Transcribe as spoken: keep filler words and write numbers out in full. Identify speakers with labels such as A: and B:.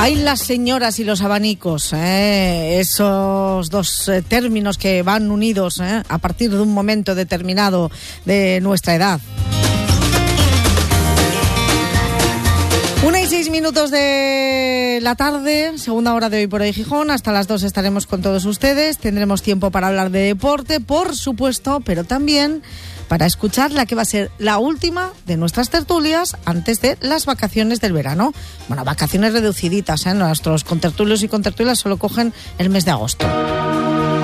A: Hay las señoras y los abanicos, ¿eh? Esos dos eh, términos que van unidos ¿eh? a partir de un momento determinado de nuestra edad. Una y seis minutos de la tarde, segunda hora de Hoy por Hoy Gijón. Hasta las dos estaremos con todos ustedes. Tendremos tiempo para hablar de deporte, por supuesto, pero también para escuchar la que va a ser la última de nuestras tertulias antes de las vacaciones del verano. Bueno, vacaciones reduciditas, ¿eh? Nuestros contertulios y contertulias solo cogen el mes de agosto.